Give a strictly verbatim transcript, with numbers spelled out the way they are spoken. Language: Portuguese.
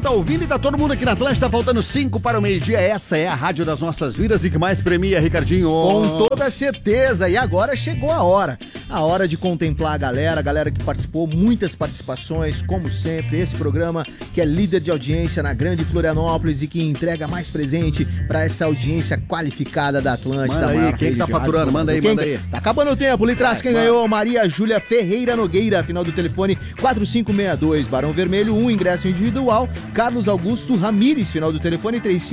tá ouvindo e tá todo mundo aqui na Atlântida, faltando cinco para o meio-dia. Essa é a rádio das nossas vidas e que mais premia, Ricardinho. Com toda certeza. E agora chegou a hora. A hora de contemplar a galera, a galera que participou, muitas participações, como sempre. Esse programa que é líder de audiência na grande Florianópolis e que entrega mais presente para essa audiência qualificada da Atlântida. Manda aí, quem que tá faturando? Manda aí, quem... manda aí. Tá acabando o tempo, Litraço, quem Vai, ganhou? Maria Júlia Ferreira Nogueira, final do telefone quatro cinco seis dois, Barão Vermelho, um ingresso individual. Carlos Augusto Ramires, final do telefone trinta e cinco